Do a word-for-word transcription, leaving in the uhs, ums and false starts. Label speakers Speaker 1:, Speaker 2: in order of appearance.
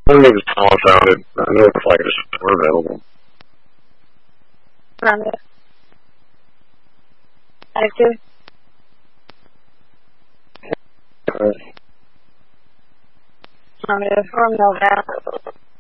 Speaker 1: I don't need to tell us out. It, I know it's like it's more available.
Speaker 2: Number. Active.
Speaker 1: Uh,
Speaker 2: Number from November.